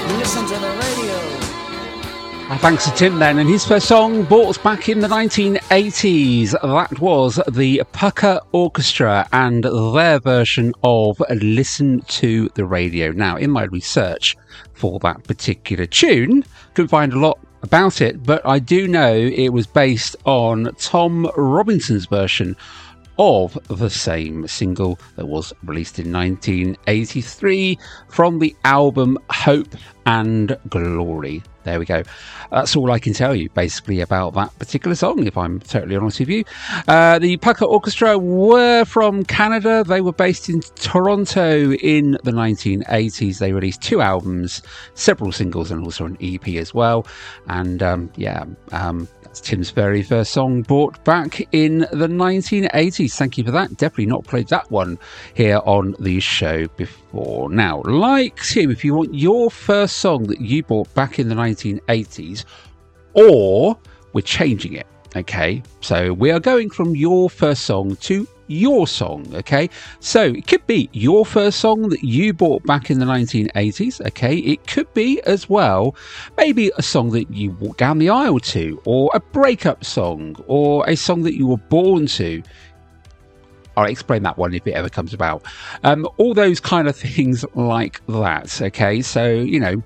Listen to the radio. Thanks to Tim then, and his first song bought back in the 1980s. That was the Pucker Orchestra and their version of Listen to the Radio. Now, in my research for that particular tune, couldn't find a lot about it, but I do know it was based on Tom Robinson's version of the same single that was released in 1983 from the album Hope and Glory. There we go. That's all I can tell you, basically, about that particular song, if I'm totally honest with you. The Pucker Orchestra were from Canada. They were based in Toronto in the 1980s. They released 2 albums, several singles, and also an EP as well. And, that's Tim's very first song brought back in the 1980s. Thank you for that. Definitely not played that one here on the show before. Now, like Tim, if you want your first song that you bought back in the 1980s, or we're changing it, okay? So we are going from your first song to your song, okay? So it could be your first song that you bought back in the 1980s, okay? It could be as well maybe a song that you walked down the aisle to, or a breakup song, or a song that you were born to. I'll explain that one if it ever comes about. All those kind of things like that, okay? So, you know,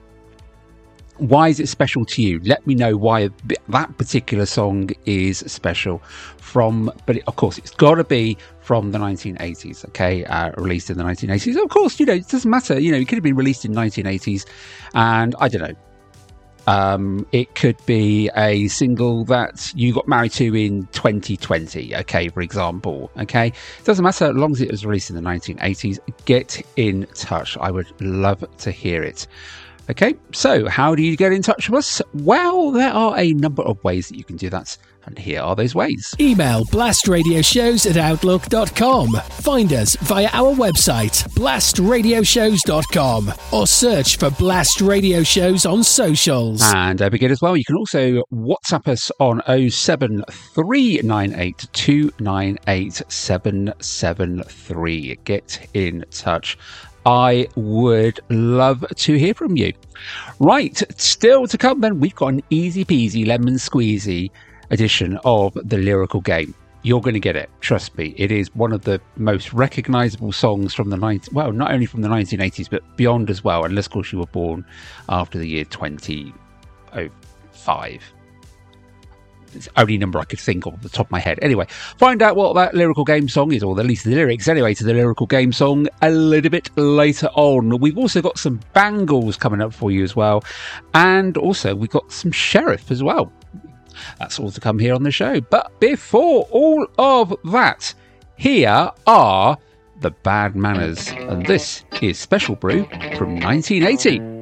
why is it special to you? Let me know why that particular song is special from, but of course it's got to be from the 1980s, okay? Released in the 1980s. Of course, you know, it doesn't matter. You know, it could have been released in the 1980s, and I don't know. It could be a single that you got married to in 2020, okay, for example, okay? It doesn't matter, as long as it was released in the 1980s, get in touch. I would love to hear it. Okay, so how do you get in touch with us? Well, there are a number of ways that you can do that, and here are those ways. Email blastradioshows@outlook.com. Find us via our website, blastradioshows.com, or search for Blast Radio Shows on socials. And don't forget as well, you can also WhatsApp us on 07398298773. Get in touch. I would love to hear from you. Right, still to come then, we've got an easy peasy lemon squeezy edition of The Lyrical Game. You're going to get it, trust me. It is one of the most recognisable songs from the 90s, well, not only from the 1980s, but beyond as well, unless of course you were born after the year 2005. It's the only number I could think of the top of my head. Anyway, find out what that Lyrical Game song is, or at least the lyrics anyway to the Lyrical Game song, a little bit later on. We've also got some bangles coming up for you as well, and also we've got some Sheriff as well. That's all to come here on the show. But before all of that, here are the Bad Manners, and this is Special Brew from 1980.